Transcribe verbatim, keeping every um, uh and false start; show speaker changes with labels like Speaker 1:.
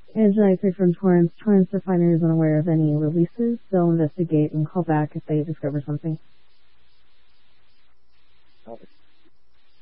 Speaker 1: Angela Eichert from Torrance. Torrance Refiner is unaware of any releases. They'll investigate and call back if they discover something.
Speaker 2: Okay.